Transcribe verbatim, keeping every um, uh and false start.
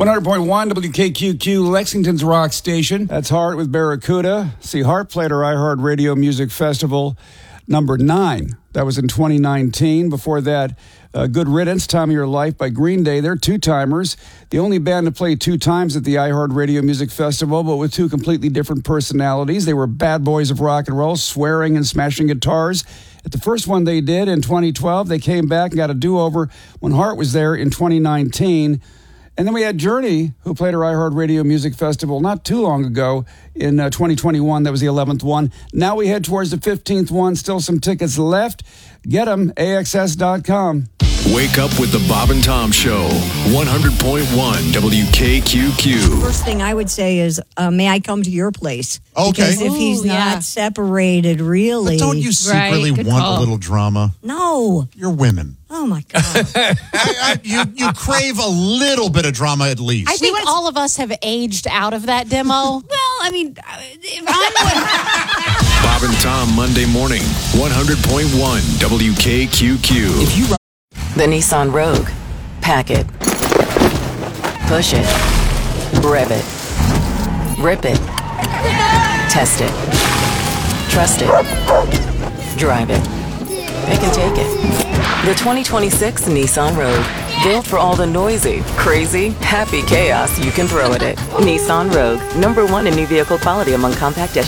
one hundred point one W K Q Q, Lexington's rock station. That's Heart with Barracuda. See, Heart played our iHeartRadio Music Festival number nine. That was in twenty nineteen. Before that, uh, Good Riddance, Time of Your Life by Green Day. They're two-timers. The only band to play two times at the iHeartRadio Music Festival, but with two completely different personalities. They were bad boys of rock and roll, swearing and smashing guitars. At the first one they did in twenty twelve, they came back and got a do-over when Heart was there in twenty nineteen. And then we had Journey, who played our iHeartRadio Music Festival not too long ago in uh, twenty twenty-one. That was the eleventh one. Now we head towards the fifteenth one. Still some tickets left. Get them, A X S dot com. Wake up with the Bob and Tom Show, one hundred point one W K Q Q. First thing I would say is, uh, may I come to your place? Okay. Because if he's Ooh, not yeah. separated, really. But don't you secretly Right, good want call. a little drama? No. You're women. Oh, my God. I, I, you, you crave a little bit of drama at least. I think all of us have aged out of that demo. Well, I mean, if I'm Bob and Tom, Monday morning, one hundred point one W K Q Q. If you The Nissan Rogue. Pack it. Push it. Rev it. Rip it. Test it. Trust it. Drive it. Pick and take it. The twenty twenty-six Nissan Rogue. Built for all the noisy, crazy, happy chaos you can throw at it. Nissan Rogue. Number one in new vehicle quality among compact S